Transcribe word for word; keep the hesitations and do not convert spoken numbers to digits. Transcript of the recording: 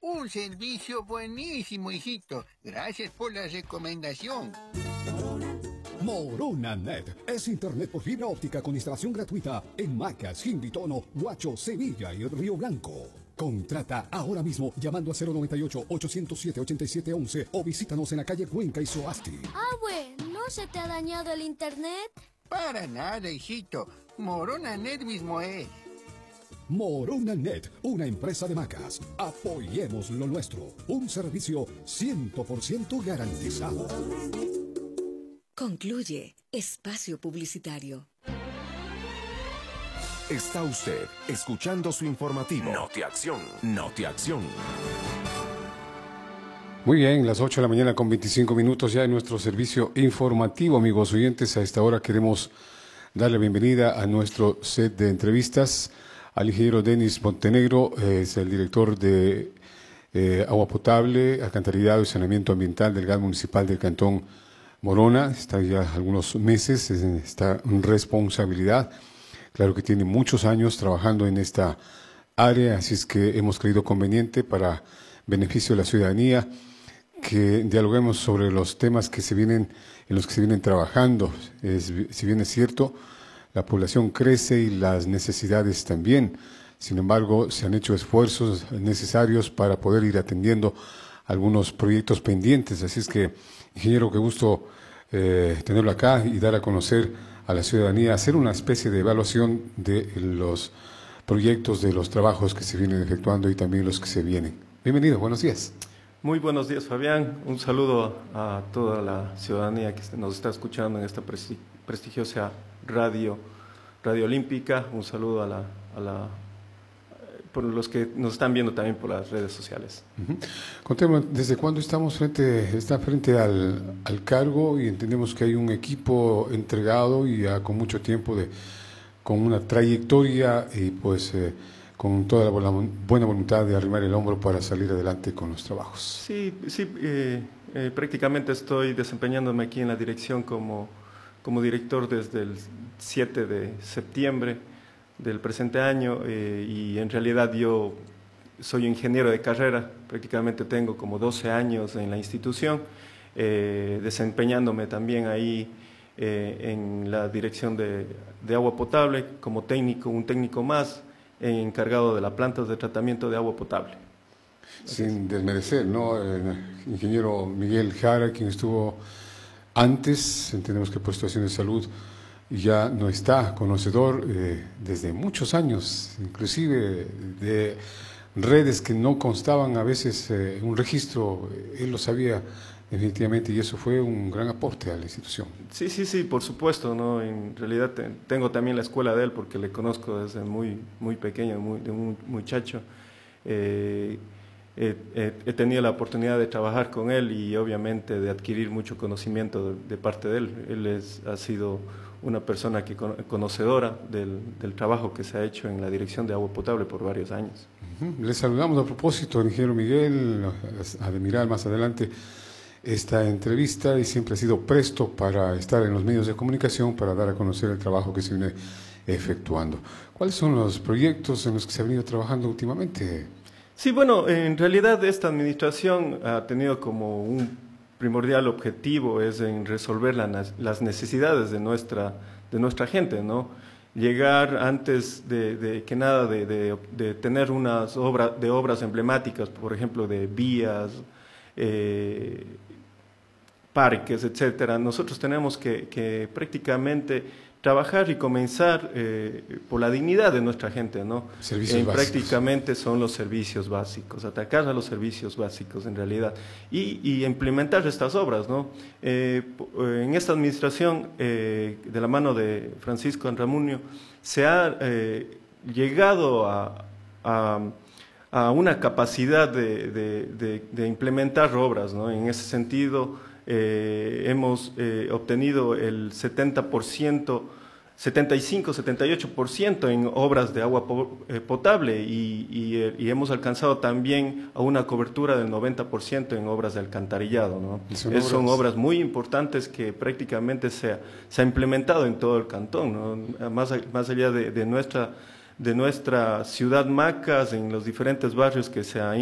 Un servicio buenísimo, hijito. Gracias por la recomendación. Moronanet es internet por fibra óptica con instalación gratuita en Macas, Quinditono, Huacho, Sevilla y Río Blanco. Contrata ahora mismo llamando a cero noventa y ocho, ochocientos siete, ochenta y siete once o visítanos en la calle Cuenca y Soasti. Abue, ¿no se te ha dañado el internet? Para nada, hijito. Moronanet mismo es. Moronanet, una empresa de Macas. Apoyemos lo nuestro. Un servicio cien por ciento garantizado. Concluye Espacio Publicitario. Está usted escuchando su informativo. Notiacción. Notiacción. Muy bien, las ocho de la mañana con veinticinco minutos ya en nuestro servicio informativo, amigos oyentes. A esta hora queremos darle bienvenida a nuestro set de entrevistas al ingeniero Denis Montenegro, eh, es el director de eh, Agua Potable, Alcantarillado y Saneamiento Ambiental del Gas Municipal del Cantón Morona. Está ya algunos meses en esta responsabilidad. Claro que tiene muchos años trabajando en esta área, así es que hemos creído conveniente para beneficio de la ciudadanía que dialoguemos sobre los temas que se vienen, en los que se vienen trabajando. Es, si bien es cierto, la población crece y las necesidades también. Sin embargo, se han hecho esfuerzos necesarios para poder ir atendiendo algunos proyectos pendientes. Así es que, ingeniero, qué gusto eh, tenerlo acá y dar a conocer a la ciudadanía, hacer una especie de evaluación de los proyectos, de los trabajos que se vienen efectuando y también los que se vienen. Bienvenido, buenos días. Muy buenos días, Fabián. Un saludo a toda la ciudadanía que nos está escuchando en esta prestigiosa radio, Radio Olímpica. Un saludo a la, a la, por los que nos están viendo también por las redes sociales. Uh-huh. Contemos, ¿desde cuándo estamos frente, está frente al, al cargo? Y entendemos que hay un equipo entregado y ya con mucho tiempo, de, con una trayectoria y pues eh, con toda la buena voluntad de arrimar el hombro para salir adelante con los trabajos. Sí, sí eh, eh, prácticamente estoy desempeñándome aquí en la dirección como, como director desde el siete de septiembre del presente año eh, y en realidad yo soy ingeniero de carrera, prácticamente tengo como doce años en la institución, eh, desempeñándome también ahí eh, en la dirección de, de agua potable como técnico, un técnico más, encargado de la planta de tratamiento de agua potable. Sin desmerecer, ¿no? El ingeniero Miguel Jara, quien estuvo antes, entendemos que por situación de salud ya no está, conocedor eh, desde muchos años, inclusive de redes que no constaban a veces en eh, un registro, él lo sabía definitivamente y eso fue un gran aporte a la institución. Sí, sí, sí, por supuesto, ¿no? En realidad te, tengo también la escuela de él porque le conozco desde muy, muy pequeño, muy, de un muchacho. Eh, he, he, he tenido la oportunidad de trabajar con él y obviamente de adquirir mucho conocimiento de, de parte de él. Él es, ha sido una persona que conocedora del, del trabajo que se ha hecho en la dirección de agua potable por varios años. Uh-huh. Le saludamos a propósito al ingeniero Miguel, a admirar más adelante esta entrevista y siempre ha sido presto para estar en los medios de comunicación para dar a conocer el trabajo que se viene efectuando. ¿Cuáles son los proyectos en los que se ha venido trabajando últimamente? Sí, bueno, en realidad esta administración ha tenido como un primordial objetivo es en resolver la, las necesidades de nuestra, de nuestra gente, ¿no? Llegar antes de, de que nada de, de, de tener unas obras de obras emblemáticas, por ejemplo, de vías, eh, parques, etcétera. Nosotros tenemos que, que prácticamente trabajar y comenzar eh, por la dignidad de nuestra gente, ¿no? Servicios eh, básicos. Prácticamente son los servicios básicos, atacar a los servicios básicos en realidad y, y implementar estas obras, ¿no? Eh, en esta administración, eh, de la mano de Francisco Anramunio, se ha eh, llegado a, a, a una capacidad de, de, de, de implementar obras, ¿no? En ese sentido, Eh, hemos eh, obtenido el setenta por ciento, setenta y cinco, setenta y ocho por ciento en obras de agua po eh, potable y, y, eh, y hemos alcanzado también a una cobertura del noventa por ciento en obras de alcantarillado, ¿no? Son, es, son obras muy importantes que prácticamente se ha, se ha implementado en todo el cantón, ¿no? Más, más allá de, de, nuestra, de nuestra ciudad Macas, en los diferentes barrios que se ha